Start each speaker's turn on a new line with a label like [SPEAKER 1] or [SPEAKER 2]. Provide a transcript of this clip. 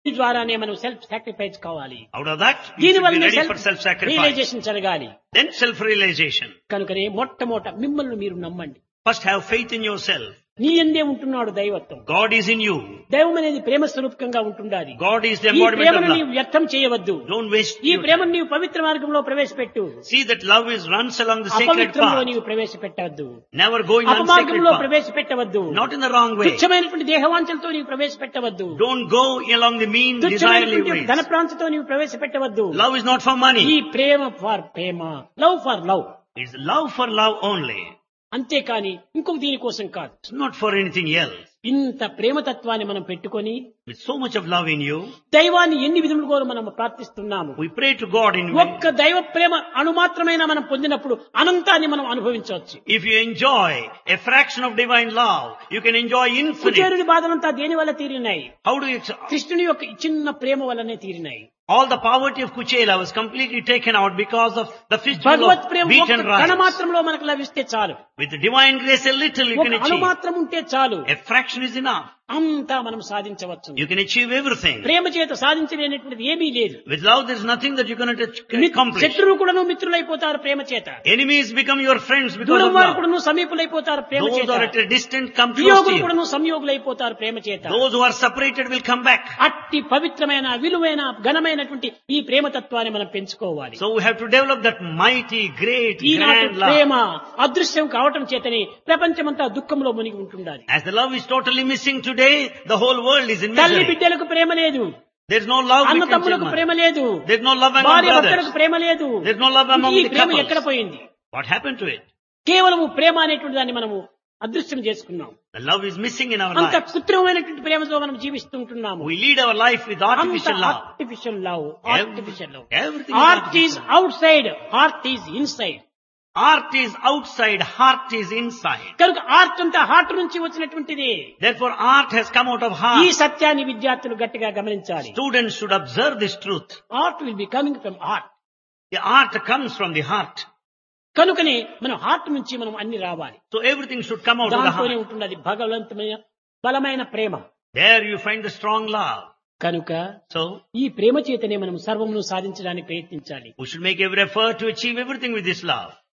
[SPEAKER 1] ద్వారానే మనం self sacrifice కావాలి.
[SPEAKER 2] Out of that, we
[SPEAKER 1] దీని
[SPEAKER 2] should be
[SPEAKER 1] వల్ల
[SPEAKER 2] ready
[SPEAKER 1] self
[SPEAKER 2] for self-sacrifice.
[SPEAKER 1] Realisation జరగాలి.
[SPEAKER 2] Then self-realization.
[SPEAKER 1] కనుకనే మొట్టమొదట మిమ్మల్ని మీరు నమ్మండి.
[SPEAKER 2] First have faith in yourself.
[SPEAKER 1] నీ యందే ఉంటున్నాడు దైవత్వం.
[SPEAKER 2] God is in you.
[SPEAKER 1] దైవం అనేది ప్రేమ స్వరూపకంగా ఉంటుండాలి.
[SPEAKER 2] God is the
[SPEAKER 1] ఈ
[SPEAKER 2] embodiment of
[SPEAKER 1] ప్రేమను నీవు
[SPEAKER 2] love.
[SPEAKER 1] వ్యర్థం చేయవద్దు.
[SPEAKER 2] Don't waste
[SPEAKER 1] ఈ
[SPEAKER 2] your time.
[SPEAKER 1] ప్రేమను నీవు పవిత్ర మార్గంలో ప్రవేశపెట్టు.
[SPEAKER 2] See that love runs along the sacred
[SPEAKER 1] అపవిత్రంలో
[SPEAKER 2] path.
[SPEAKER 1] నీవు ప్రవేశపెట్టవద్దు.
[SPEAKER 2] Never going on
[SPEAKER 1] అపమార్గంలో
[SPEAKER 2] sacred path.
[SPEAKER 1] ప్రవేశపెట్టవద్దు.
[SPEAKER 2] Not in the wrong way.
[SPEAKER 1] తుచ్చమైనటువంటి దేహవాంఛలతో నీవు ప్రవేశపెట్టవద్దు.
[SPEAKER 2] Don't go along the mean, desirely
[SPEAKER 1] తుచ్చమైనటువంటి
[SPEAKER 2] ways.
[SPEAKER 1] ధనప్రాంతతో నీవు ప్రవేశపెట్టవద్దు.
[SPEAKER 2] Love is not for money.
[SPEAKER 1] ఈ ప్రేమ for Prema, love for love.
[SPEAKER 2] It's love for love only.
[SPEAKER 1] అంతేకాని ఇంకొక దీనికోసం కాదు.
[SPEAKER 2] It's not for anything else.
[SPEAKER 1] ఇంత ప్రేమతత్వాన్ని మనం పెట్టుకొని
[SPEAKER 2] With so much of love in you,
[SPEAKER 1] దైవాన్ని ఎన్ని విధములుగా మనం ప్రార్థిస్తున్నాము.
[SPEAKER 2] we pray to God in
[SPEAKER 1] ఒక్క దైవ ప్రేమ అణుమాత్రమైన మనం పొందినప్పుడు అనంతాన్ని మనం అనుభవించవచ్చు.
[SPEAKER 2] If you enjoy a fraction of divine love, you can enjoy infinite.
[SPEAKER 1] కుచేరుని బాధలంతా దేని వల్ల తీరినాయి?
[SPEAKER 2] How do you...
[SPEAKER 1] కృష్ణుని యొక్క చిన్న ప్రేమ వల్లనే తీరినాయి.
[SPEAKER 2] All the poverty of Kuchela was completely taken out because of the festival
[SPEAKER 1] Bhagwat
[SPEAKER 2] of
[SPEAKER 1] Prema
[SPEAKER 2] wheat and
[SPEAKER 1] ఒక్క కణ
[SPEAKER 2] rice.
[SPEAKER 1] మాత్రంలో మనకు లభిస్తే చాలు.
[SPEAKER 2] With the divine grace, a little you
[SPEAKER 1] ఒక
[SPEAKER 2] can
[SPEAKER 1] అణు
[SPEAKER 2] achieve.
[SPEAKER 1] మాత్రం ఉంటే చాలు.
[SPEAKER 2] A fraction is enough.
[SPEAKER 1] అంతా మనం సాధించవచ్చు.
[SPEAKER 2] You can achieve everything.
[SPEAKER 1] ప్రేమ చేత సాధించలేనటువంటిది ఏమీ లేదు.
[SPEAKER 2] With love, there is nothing that you cannot accomplish.
[SPEAKER 1] శత్రువు కూడాను మిత్రులైపోతారు ప్రేమ చేత.
[SPEAKER 2] Enemies become your friends because
[SPEAKER 1] దూరం
[SPEAKER 2] of
[SPEAKER 1] వారు
[SPEAKER 2] love.
[SPEAKER 1] కూడాను సమీపులైపోతారు ప్రేమ
[SPEAKER 2] Those
[SPEAKER 1] చేత.
[SPEAKER 2] who are at a distance come close to
[SPEAKER 1] వియోగులు
[SPEAKER 2] you.
[SPEAKER 1] కూడాను సంయోగులైపోతారు ప్రేమ చేత.
[SPEAKER 2] Those who are separated will come back.
[SPEAKER 1] అట్టి పవిత్రమైన విలువైన ఘనమైనటువంటి ఈ ప్రేమతత్వాన్ని మనం పెంచుకోవాలి.
[SPEAKER 2] So we have to develop that mighty, great,
[SPEAKER 1] ఈనాటి
[SPEAKER 2] grand love.
[SPEAKER 1] ప్రేమ అదృశ్యం కావటం చేతని ప్రపంచమంతా దుఃఖంలో మునిగి ఉంటుండాలి.
[SPEAKER 2] As the love is totally missing today, the whole world is in
[SPEAKER 1] తల్లి
[SPEAKER 2] misery.
[SPEAKER 1] బిడ్డలకు ప్రేమ లేదు.
[SPEAKER 2] There is no love
[SPEAKER 1] అన్న
[SPEAKER 2] between
[SPEAKER 1] తమ్ములకు ప్రేమ
[SPEAKER 2] children.
[SPEAKER 1] లేదు.
[SPEAKER 2] There is no love among
[SPEAKER 1] భార్య భర్తలకు
[SPEAKER 2] brothers.
[SPEAKER 1] ప్రేమ లేదు.
[SPEAKER 2] There is no love among
[SPEAKER 1] ఈ
[SPEAKER 2] the
[SPEAKER 1] ప్రేమ ఎక్కడ
[SPEAKER 2] couples.
[SPEAKER 1] పోయింది?
[SPEAKER 2] What happened to it?
[SPEAKER 1] కేవలము ప్రేమ అనేటువంటి దాన్ని మనము అదృశ్యం చేసుకున్నాం.
[SPEAKER 2] The love is missing in our
[SPEAKER 1] అంత
[SPEAKER 2] lives.
[SPEAKER 1] కృత్రిమమైనటువంటి ప్రేమతో మనం జీవిస్తుంటున్నాము.
[SPEAKER 2] We lead our life with artificial love.
[SPEAKER 1] Artificial love, artificial love.
[SPEAKER 2] Everything is
[SPEAKER 1] art is
[SPEAKER 2] artificial.
[SPEAKER 1] Out side, heart is inside.
[SPEAKER 2] Art is outside, heart is inside.
[SPEAKER 1] కనుక art అంతా heart నుంచి వచ్చినటువంటిది.
[SPEAKER 2] Therefore, art has come out of
[SPEAKER 1] ఈ
[SPEAKER 2] heart.
[SPEAKER 1] సత్యాన్ని విద్యార్థులు గట్టిగా గమనించాలి.
[SPEAKER 2] Students should observe this truth.
[SPEAKER 1] Art will be coming from heart.
[SPEAKER 2] The art comes from the heart.
[SPEAKER 1] కనుకనే మనం హార్ట్ నుంచి మనం అన్ని రావాలి.
[SPEAKER 2] So everything should come out of the
[SPEAKER 1] దాంతోనే
[SPEAKER 2] heart.
[SPEAKER 1] ఉంటున్నది భగవంతమైన బలమైన ప్రేమ.
[SPEAKER 2] There you find the strong love.
[SPEAKER 1] కనుక
[SPEAKER 2] So
[SPEAKER 1] ఈ ప్రేమ చేతనే మనం సర్వమును సాధించడానికి ప్రయత్నించాలి.
[SPEAKER 2] we should make every effort to achieve everything with this love.